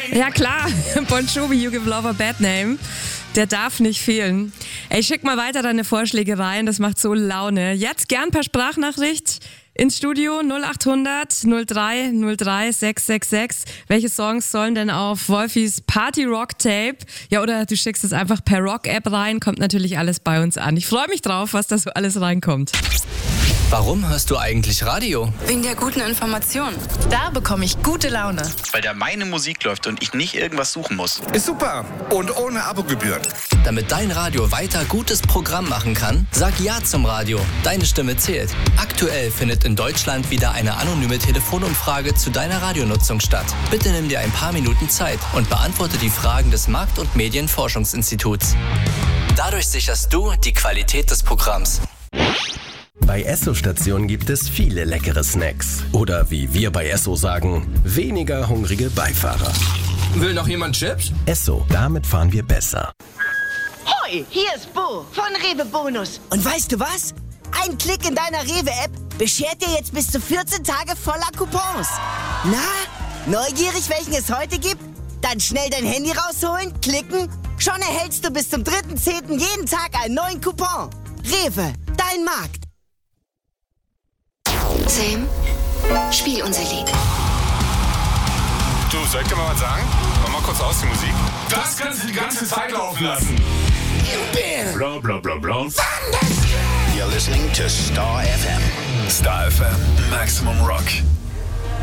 Ja klar, Bon Jovi, You Give Love a Bad Name. Der darf nicht fehlen. Ey, schick mal weiter deine Vorschläge rein, das macht so Laune. Jetzt gern per Sprachnachricht ins Studio 0800 03 03 666. Welche Songs sollen denn auf Wolfis Party Rock Tape? Ja, oder du schickst es einfach per Rock-App rein, kommt natürlich alles bei uns an. Ich freue mich drauf, was da so alles reinkommt. Warum hörst du eigentlich Radio? Wegen der guten Information. Da bekomme ich gute Laune. Weil da meine Musik läuft und ich nicht irgendwas suchen muss. Ist super und ohne Abogebühren. Damit dein Radio weiter gutes Programm machen kann, sag Ja zum Radio. Deine Stimme zählt. Aktuell findet in Deutschland wieder eine anonyme Telefonumfrage zu deiner Radionutzung statt. Bitte nimm dir ein paar Minuten Zeit und beantworte die Fragen des Markt- und Medienforschungsinstituts. Dadurch sicherst du die Qualität des Programms. Bei Esso-Stationen gibt es viele leckere Snacks. Oder wie wir bei Esso sagen, weniger hungrige Beifahrer. Will noch jemand Chips? Esso, damit fahren wir besser. Hoi, hier ist Bo von Rewe Bonus. Und weißt du was? Ein Klick in deiner Rewe-App beschert dir jetzt bis zu 14 Tage voller Coupons. Na, neugierig, welchen es heute gibt? Dann schnell dein Handy rausholen, klicken. Schon erhältst du bis zum 3.10. jeden Tag einen neuen Coupon. Rewe, dein Markt. Sam, spiel unser Lied. Du, soll ich dir mal was sagen? Mach mal kurz aus die Musik. Das kannst du die ganze Zeit laufen lassen. Bla bla bla bla. You're listening to Star FM. Star FM, Maximum Rock.